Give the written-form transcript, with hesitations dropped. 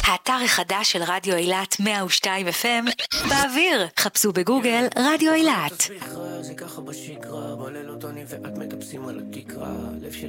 האתר החדש של רדיו אילת 102 FM באוויר. חפשו בגוגל רדיו אילת. זה ככה בשגרה, בלילות אני ואת מטפסים על התקרה, לב של